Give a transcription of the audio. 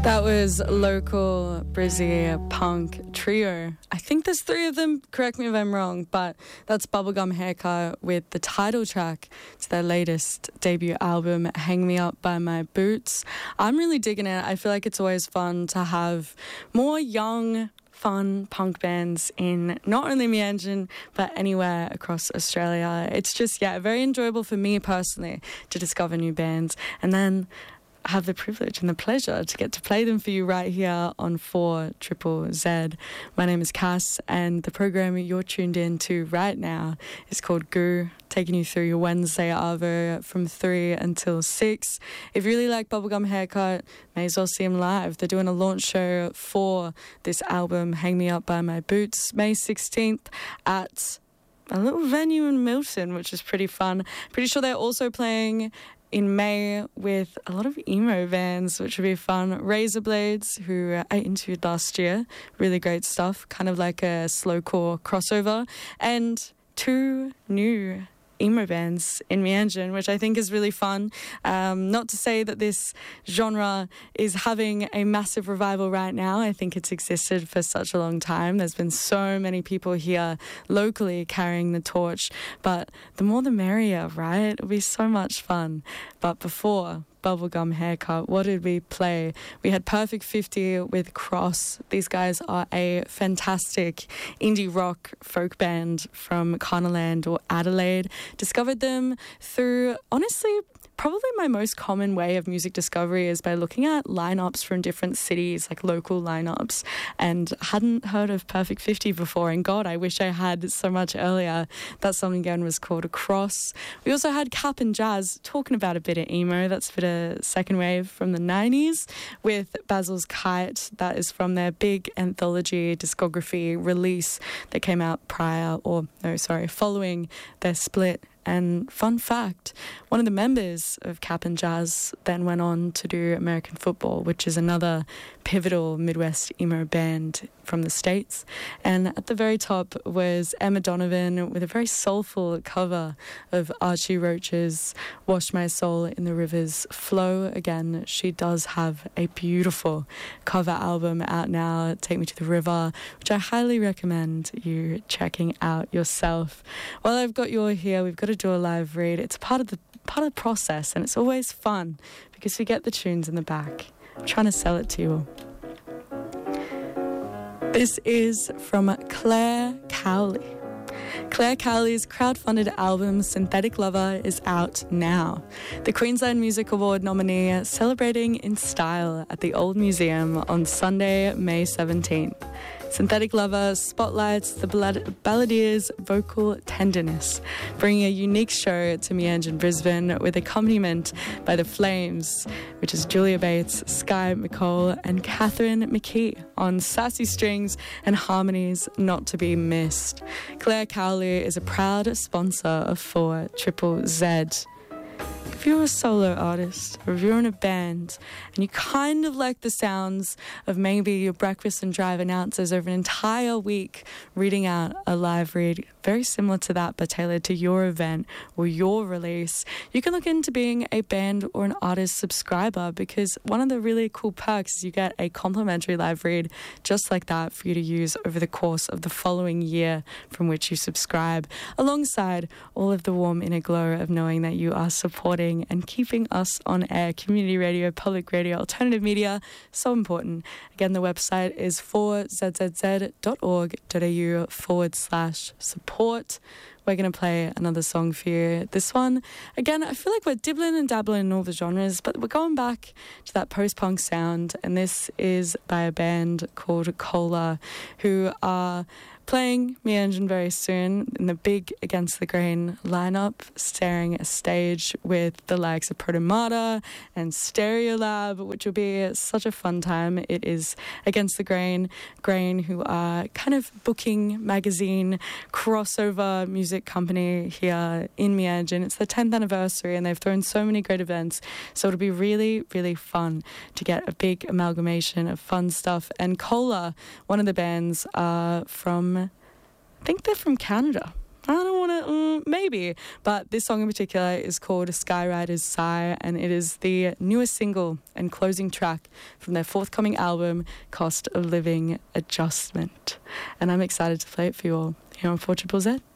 That was local Brizzy punk trio. I think there's three of them, correct me if I'm wrong, but that's Bubblegum Haircut with the title track to their latest debut album, Hang Me Up by My Boots. I'm really digging it. I feel like it's always fun to have more young, fun punk bands in not only Meanjin but anywhere across Australia. It's just, very enjoyable for me personally to discover new bands and then have the privilege and the pleasure to get to play them for you right here on 4ZZZ. My name is Cass, and the program you're tuned in to right now is called Goo, taking you through your Wednesday arvo from 3 until 6. If you really like Bubblegum Haircut, may as well see them live. They're doing a launch show for this album, Hang Me Up by My Boots, May 16th at a little venue in Milton, which is pretty fun. Pretty sure they're also playing in May with a lot of emo bands, which would be fun. Razorblades, who I interviewed last year, really great stuff, kind of like a slowcore crossover, and 2 new emo bands in Meanjin, which I think is really fun. Not to say that this genre is having a massive revival right now. I think it's existed for such a long time. There's been so many people here locally carrying the torch, but the more the merrier, right? It'll be so much fun. But before Bubblegum Haircut, what did we play? We had Perfect 50 with Cross. These guys are a fantastic indie rock folk band from Carnaland or Adelaide. Discovered them through, honestly, probably my most common way of music discovery is by looking at lineups from different cities, like local lineups, and hadn't heard of Perfect 50 before, and God, I wish I had so much earlier. That song again was called Cross. We also had Cap and Jazz talking about a bit of emo. That's a bit of second wave from the 90s with Basil's Kite. That is from their big anthology discography release that came out following their split. And fun fact, one of the members of Cap and Jazz then went on to do American Football, which is another pivotal Midwest emo band from the States. And at the very top was Emma Donovan with a very soulful cover of Archie Roach's Wash My Soul in the River's Flow. Again, she does have a beautiful cover album out now, Take Me to the River, which I highly recommend you checking out yourself. While I've got you all here, we've got to do a live read. It's part of the process, and it's always fun because we get the tunes in the back. I'm trying to sell it to you all. This is from Claire Cowley. Claire Cowley's crowd-funded album Synthetic Lover is out now. The Queensland Music Award nominee celebrating in style at the Old Museum on Sunday, May 17th. Synthetic Lover spotlights the balladier's vocal tenderness, bringing a unique show to Meanjin Brisbane with accompaniment by The Flames, which is Julia Bates, Sky McCall and Catherine McKee on sassy strings and harmonies not to be missed. Claire Cowley is a proud sponsor of 4ZZZ. If you're a solo artist or if you're in a band and you kind of like the sounds of maybe your breakfast and drive announcers over an entire week reading out a live read very similar to that but tailored to your event or your release, you can look into being a band or an artist subscriber, because one of the really cool perks is you get a complimentary live read just like that for you to use over the course of the following year from which you subscribe, alongside all of the warm inner glow of knowing that you are supporting and keeping us on air. Community radio, public radio, alternative media, so important. Again, the website is 4zzz.org.au/support. We're going to play another song for you. This one, again, I feel like we're dibbling and dabbling in all the genres, but we're going back to that post-punk sound, and this is by a band called Cola, who are playing Meanjin very soon in the big Against the Grain lineup, sharing a stage with the likes of Protomata and Stereolab, which will be such a fun time. It is Against the Grain, who are kind of booking magazine crossover music company here in Meanjin. It's their 10th anniversary and they've thrown so many great events, so it'll be really, really fun to get a big amalgamation of fun stuff. And Cola, one of the bands, are from, I think they're from Canada. I don't want to, maybe. But this song in particular is called Skyrider's Sigh, and it is the newest single and closing track from their forthcoming album, Cost of Living Adjustment. And I'm excited to play it for you all here on 4ZZZ.